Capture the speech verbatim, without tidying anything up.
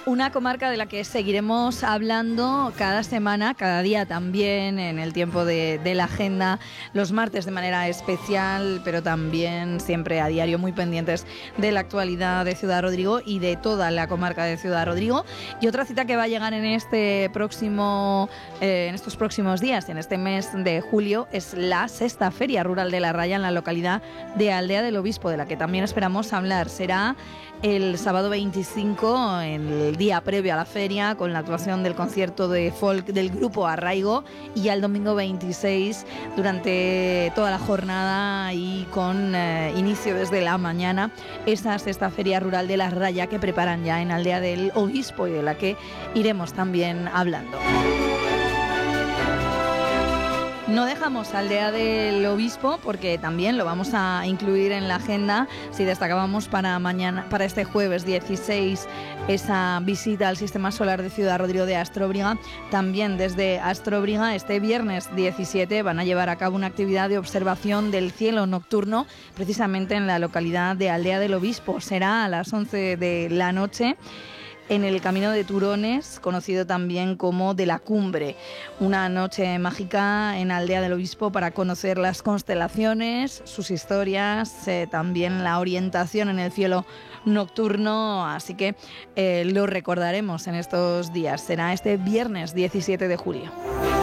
Una comarca de la que seguiremos hablando cada semana, cada día también, en el tiempo de, de la agenda, los martes de manera especial, pero también siempre a diario muy pendientes de la actualidad de Ciudad Rodrigo y de toda la comarca de Ciudad Rodrigo. Y otra cita que va a llegar en este próximo, eh, en estos próximos días, en este mes de julio, es la sexta Feria Rural de la Raya en la localidad de Aldea del Obispo, de la que también esperamos hablar. Será el sábado veinticinco, el día previo a la feria, con la actuación del concierto de folk del grupo Arraigo, y al domingo veintiséis durante toda la jornada y con eh, inicio desde la mañana, esa sexta Feria Rural de la Raya que preparan ya en Aldea del Obispo y de la que iremos también hablando. No dejamos Aldea del Obispo porque también lo vamos a incluir en la agenda. Si destacábamos para mañana, para este jueves dieciséis, esa visita al Sistema Solar de Ciudad Rodrigo de Astróbriga, también desde Astróbriga este viernes diecisiete van a llevar a cabo una actividad de observación del cielo nocturno precisamente en la localidad de Aldea del Obispo. Será a las once de la noche en el Camino de Turones, conocido también como de la Cumbre. Una noche mágica en Aldea del Obispo para conocer las constelaciones, sus historias, eh, también la orientación en el cielo nocturno, así que eh, lo recordaremos en estos días. Será este viernes diecisiete de julio.